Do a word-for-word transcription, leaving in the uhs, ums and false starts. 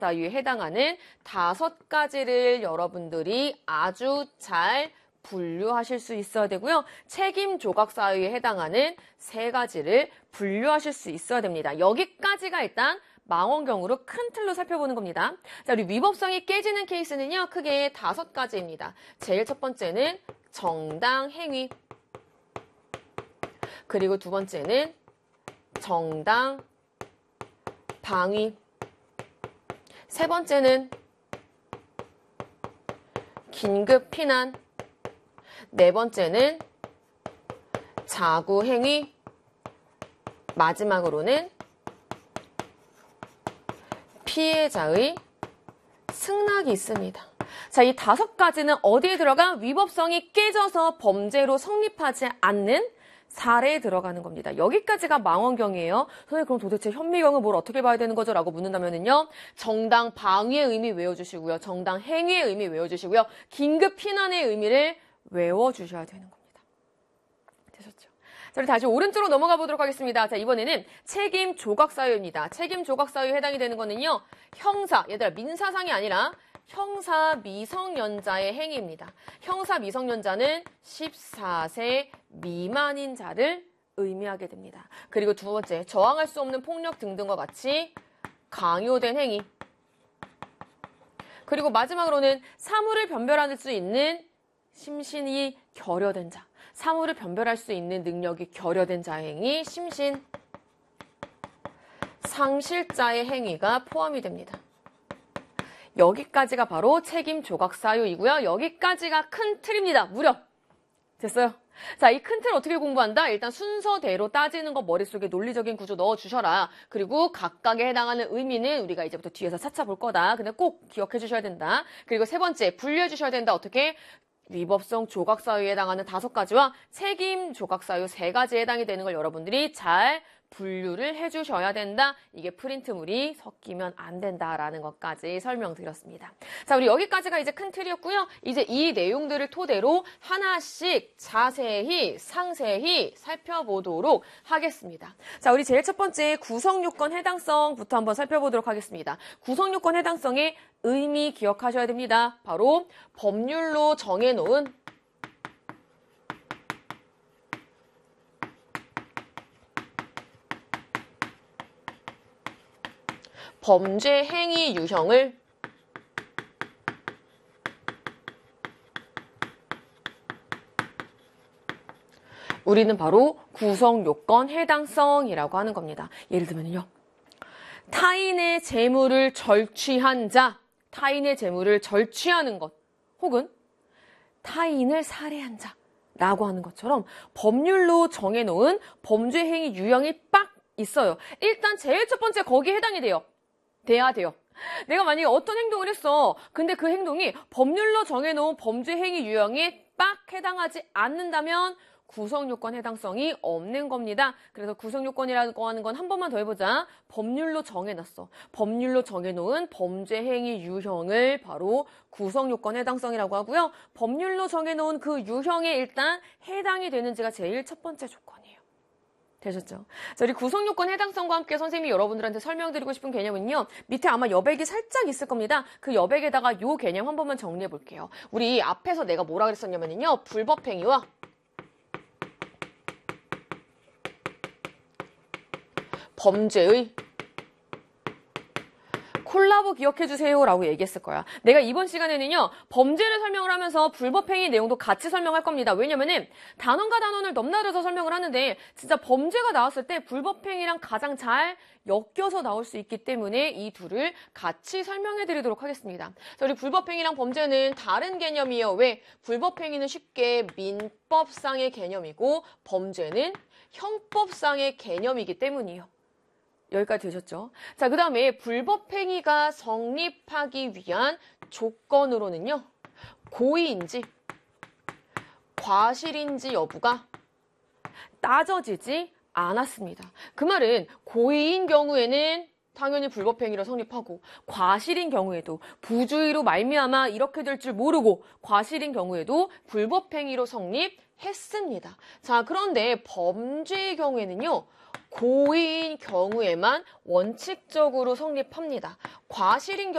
사유에 해당하는 다섯 가지를 여러분들이 아주 잘 분류하실 수 있어야 되고요. 책임 조각 사유에 해당하는 세 가지를 분류하실 수 있어야 됩니다. 여기까지가 일단 망원경으로 큰 틀로 살펴보는 겁니다. 자, 우리 위법성이 깨지는 케이스는요, 크게 다섯 가지입니다. 제일 첫 번째는 정당 행위. 그리고 두 번째는 정당 방위. 세 번째는 긴급 피난. 네 번째는 자구 행위. 마지막으로는 피해자의 승낙이 있습니다. 자, 이 다섯 가지는 어디에 들어가? 위법성이 깨져서 범죄로 성립하지 않는 사례에 들어가는 겁니다. 여기까지가 망원경이에요. 선생님, 그럼 도대체 현미경은 뭘 어떻게 봐야 되는 거죠? 라고 묻는다면요. 정당 방위의 의미 외워주시고요. 정당 행위의 의미 외워주시고요. 긴급 피난의 의미를 외워주셔야 되는 겁니다. 되셨죠? 자, 우리 다시 오른쪽으로 넘어가 보도록 하겠습니다. 자, 이번에는 책임 조각 사유입니다. 책임 조각 사유에 해당이 되는 거는요. 형사, 얘들아 민사상이 아니라 형사 미성년자의 행위입니다. 형사 미성년자는 십사 세 미만인 자를 의미하게 됩니다. 그리고 두 번째, 저항할 수 없는 폭력 등등과 같이 강요된 행위. 그리고 마지막으로는 사물을 변별할 수 있는 심신이 결여된 자. 사물을 변별할 수 있는 능력이 결여된 자의 행위, 심신. 상실자의 행위가 포함이 됩니다. 여기까지가 바로 책임 조각 사유이고요. 여기까지가 큰 틀입니다. 무려. 됐어요? 자, 이 큰 틀 어떻게 공부한다? 일단 순서대로 따지는 거 머릿속에 논리적인 구조 넣어주셔라. 그리고 각각에 해당하는 의미는 우리가 이제부터 뒤에서 찾아볼 거다. 근데 꼭 기억해 주셔야 된다. 그리고 세 번째, 분류해 주셔야 된다. 어떻게? 위법성 조각 사유에 해당하는 다섯 가지와 책임 조각 사유 세 가지에 해당이 되는 걸 여러분들이 잘 분류를 해주셔야 된다. 이게 프린트물이 섞이면 안 된다라는 것까지 설명드렸습니다. 자, 우리 여기까지가 이제 큰 틀이었고요. 이제 이 내용들을 토대로 하나씩 자세히 상세히 살펴보도록 하겠습니다. 자, 우리 제일 첫 번째 구성요건 해당성부터 한번 살펴보도록 하겠습니다. 구성요건 해당성의 의미 기억하셔야 됩니다. 바로 법률로 정해놓은 범죄 행위 유형을 우리는 바로 구성요건 해당성이라고 하는 겁니다. 예를 들면요. 타인의 재물을 절취한 자, 타인의 재물을 절취하는 것, 혹은 타인을 살해한 자라고 하는 것처럼 법률로 정해놓은 범죄 행위 유형이 빡 있어요. 일단 제일 첫 번째 거기에 해당이 돼요. 돼야 돼요. 내가 만약에 어떤 행동을 했어. 근데 그 행동이 법률로 정해놓은 범죄 행위 유형에 빡 해당하지 않는다면 구성요건 해당성이 없는 겁니다. 그래서 구성요건이라고 하는 건 한 번만 더 해보자. 법률로 정해놨어. 법률로 정해놓은 범죄 행위 유형을 바로 구성요건 해당성이라고 하고요. 법률로 정해놓은 그 유형에 일단 해당이 되는지가 제일 첫 번째 조건이에요. 되셨죠? 자, 우리 구성요건 해당성과 함께 선생님이 여러분들한테 설명드리고 싶은 개념은요. 밑에 아마 여백이 살짝 있을 겁니다. 그 여백에다가 요 개념 한 번만 정리해 볼게요. 우리 앞에서 내가 뭐라 그랬었냐면요. 불법행위와 범죄의 콜라보 기억해주세요 라고 얘기했을 거야. 내가 이번 시간에는요. 범죄를 설명을 하면서 불법행위 내용도 같이 설명할 겁니다. 왜냐면은 단원과 단원을 넘나들어서 설명을 하는데 진짜 범죄가 나왔을 때 불법행위랑 가장 잘 엮여서 나올 수 있기 때문에 이 둘을 같이 설명해 드리도록 하겠습니다. 자, 우리 불법행위랑 범죄는 다른 개념이에요. 왜? 불법행위는 쉽게 민법상의 개념이고 범죄는 형법상의 개념이기 때문이에요. 여기까지 되셨죠? 자, 그 다음에 불법행위가 성립하기 위한 조건으로는요. 고의인지 과실인지 여부가 따져지지 않았습니다. 그 말은 고의인 경우에는 당연히 불법행위로 성립하고 과실인 경우에도 부주의로 말미암아 이렇게 될 줄 모르고 과실인 경우에도 불법행위로 성립했습니다. 자, 그런데 범죄의 경우에는요. 고의인 경우에만 원칙적으로 성립합니다. 과실인 경우